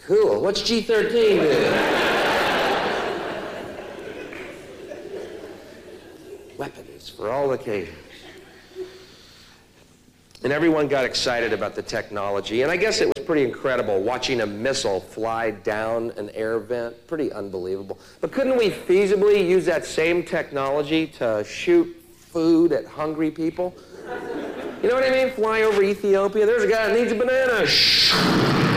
Cool. What's G13 do? Weapons for all occasions. And everyone got excited about the technology. And I guess it was pretty incredible watching a missile fly down an air vent. Pretty unbelievable. But couldn't we feasibly use that same technology to shoot food at hungry people? You know what I mean? Fly over Ethiopia. There's a guy that needs a banana. Shh.